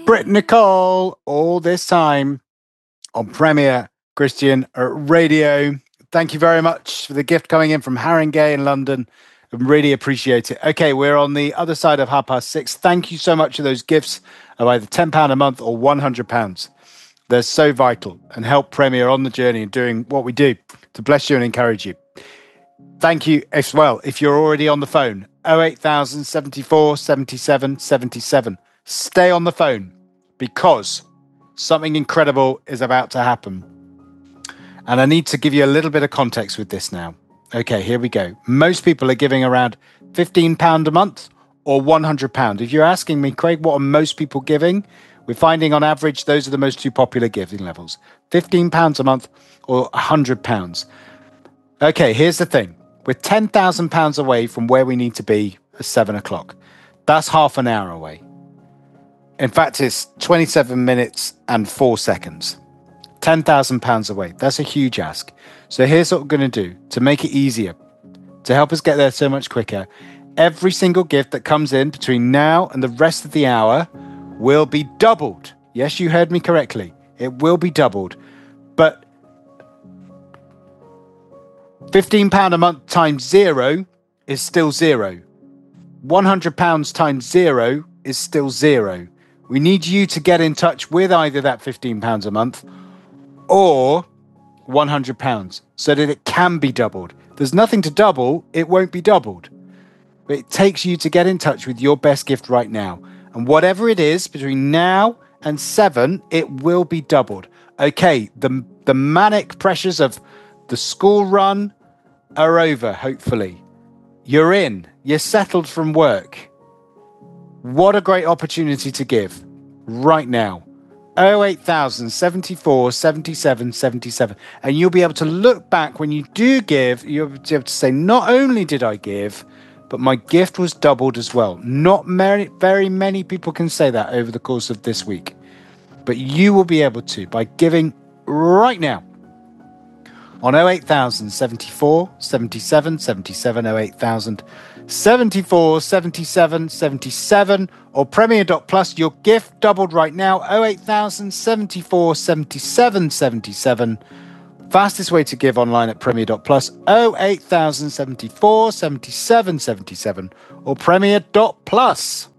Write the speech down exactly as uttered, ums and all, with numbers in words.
Brit Nicole, all this time on Premier Christian Radio. Thank you very much for the gift coming in from Haringey in London. I really appreciate it. Okay, we're on the other side of half past six. Thank you so much for those gifts of either ten pounds a month or one hundred pounds. They're so vital and help Premier on the journey and doing what we do to bless you and encourage you. Thank you as well if you're already on the phone. oh eight thousand, seventy-four, seventy-seven, seventy-seven. Stay on the phone because something incredible is about to happen. And I need to give you a little bit of context with this now. Okay, here we go. Most people are giving around fifteen pounds a month or one hundred pounds. If you're asking me, Craig, what are most people giving? We're finding on average, those are the most two popular giving levels. fifteen pounds a month or one hundred pounds. Okay, here's the thing. We're ten thousand pounds away from where we need to be at seven o'clock. That's half an hour away. In fact, it's twenty-seven minutes and four seconds. ten thousand pounds away. That's a huge ask. So here's what we're going to do to make it easier, to help us get there so much quicker. Every single gift that comes in between now and the rest of the hour will be doubled. Yes, you heard me correctly. It will be doubled. But fifteen pounds a month times zero is still zero. one hundred pounds times zero is still zero. We need you to get in touch with either that fifteen pounds a month or one hundred pounds so that it can be doubled. There's nothing to double, it won't be doubled. But it takes you to get in touch with your best gift right now. And whatever it is, between now and seven, it will be doubled. Okay, the, the manic pressures of the school run are over, hopefully. You're in, you're settled from work. What a great opportunity to give right now. oh eight thousand, seventy-four, seventy-seven, seventy-seven. And you'll be able to look back when you do give, you'll be able to say, not only did I give, but my gift was doubled as well. Not very, very many people can say that over the course of this week. But you will be able to by giving right now on oh eight thousand, seventy-four, seventy-seven, seventy-seven, oh eight thousand, seventy-four, seventy-seven, seventy-seven, or Premier dot plus. Your gift doubled right now. oh eight thousand, seventy-four, seventy-seven, seventy-seven. Fastest way to give online at Premier dot plus. oh eight thousand, seventy-four, seventy-seven, seventy-seven, or Premier dot plus.